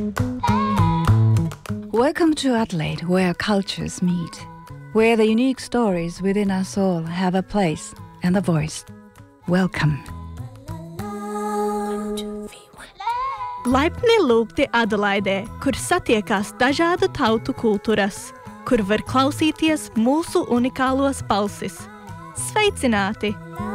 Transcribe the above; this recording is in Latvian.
Welcome to Adelaide, where cultures meet, where the unique stories within us all have a place and a voice. Welcome. Laipni lūgti Adelaidē, kur satiekās dažādu tautu kultūras, kur var klausīties mūsu unikālos balsis. Sveicināti!